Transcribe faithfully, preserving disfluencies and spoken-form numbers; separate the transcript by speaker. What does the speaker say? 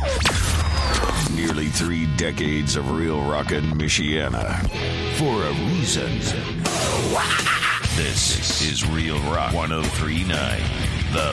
Speaker 1: Nearly three decades of real rockin' Michiana. For a reason. This is Real Rock one oh three point nine, the